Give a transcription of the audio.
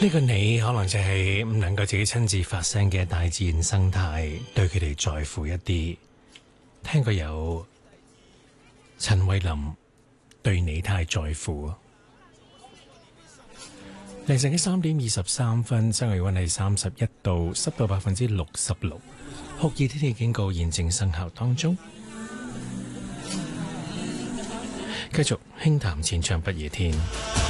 呢個你可能就係唔能夠自己親自發聲嘅大自然生態，對佢哋在乎一啲。聽過有陳慧琳對你太在乎。凌晨嘅3:23，室外氣溫係31度，濕度66%，酷熱天氣警告現正生效當中。繼續輕談淺唱不夜天。